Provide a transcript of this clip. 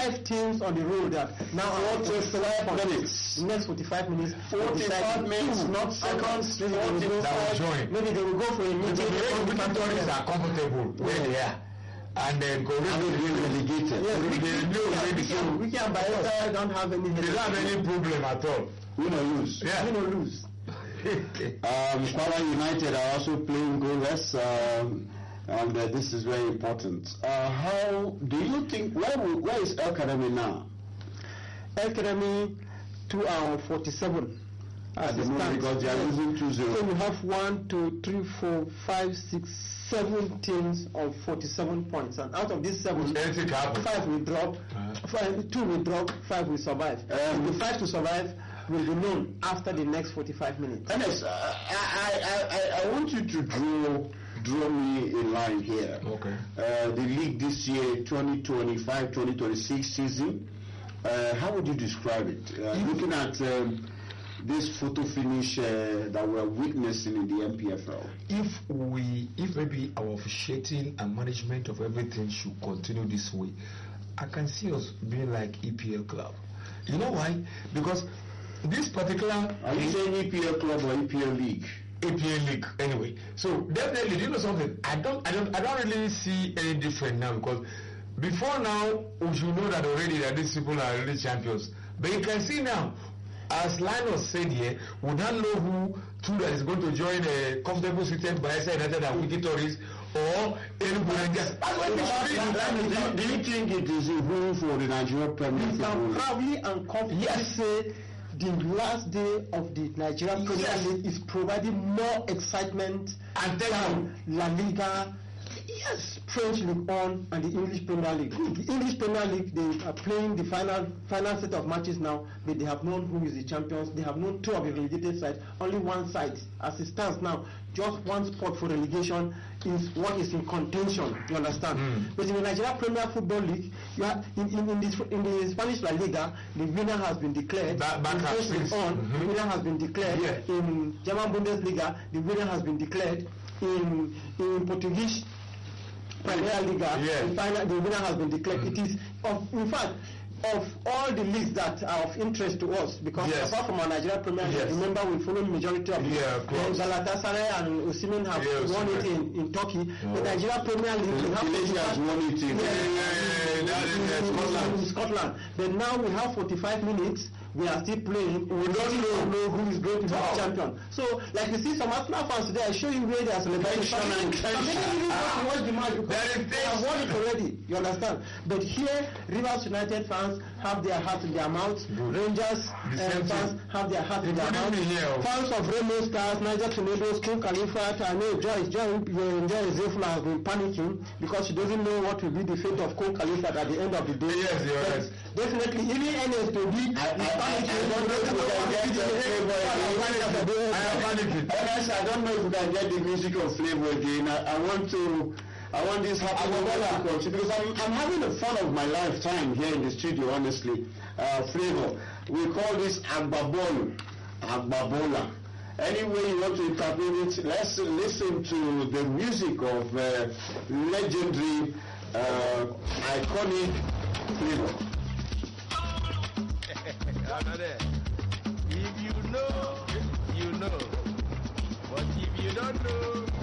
5 teams on the road that now 45 minutes. Next 45 minutes. 45 minutes, not seconds. Maybe they will go for a meeting. The tourists are comfortable where they are. And then go relegated. Yes, we can Bayelsa don't have any. They don't have any problem at all. Win or lose. Yeah. Win or lose. Kwara United are also playing goalless, and this is very important. How do you think? Where is El Academy now? El Academy 247. At the moment, because they are losing 2-0. So we have 1, 2, 3, 4, 5, 6, 7 teams of 47 points, and out of these 7, 5 will drop, 2 will drop, 5 will survive. The 5 to survive will be known after the next 45 minutes. Ernest, I want you to draw me a line here. Okay. The league this year, 2025-2026 season, how would you describe it? Looking at this photo finish that we're witnessing in the MPFL. If maybe our officiating and management of everything should continue this way, I can see us being like EPL club. You know why? Because this particular... Are you saying EPL club or EPL league? EPL league, anyway. So definitely, you know something? I don't really see any different now, because before now we should know that already that these people are really champions. But you can see now, as Linus said here, we don't know who that is going to join a comfortable seated Bayelsa United and Wiki Tourists or Enugu Rangers. Do you think it is a win for the Nigeria Premier League? You can proudly and confidently say the last day of the Nigeria Premier League is providing more excitement than La Liga, French League 1 and the English Premier League. The English Premier League, they are playing the final set of matches now, but they have known who is the champions. They have known 2 of the relegated sides. Only one side, as it stands now, just one spot for relegation is what is in contention. You understand? But in the Nigeria Premier Football League, you have in the Spanish La Liga, the winner has been declared. The winner has been declared. Yeah. In German Bundesliga, the winner has been declared. In Portuguese Premier Liga, the winner has been declared. It is, in fact, of all the leagues that are of interest to us, because apart from our Nigeria Premier League, remember we follow the majority of them. Galatasaray and Osimhen have won it in Turkey. The Nigeria Premier League, has won it in Scotland. But now we have 45 minutes. We are still playing. We don't know who is going to be the champion. So, like you see some Arsenal fans today, I show you where they are celebrating. Watch the match because they have won it already. You understand? But here, Rivers United fans have their heart in their mouth. Rangers fans have their heart in their mouth. Fans of Remo Stars, Niger Tornadoes, King Khalifa, I know Joy Zefula has been panicking because she doesn't know what will be the fate of King Khalifa at the end of the day. Yes. Definitely, even NSPB. I don't know if we can get the music of Flavor again. I want this happy moment to because I'm having the fun of my lifetime here in the studio, honestly. Flavor, we call this Agbabola. Anyway you want to interpret it, let's listen to the music of legendary, iconic Flavor. If you know, you know. But if you don't know,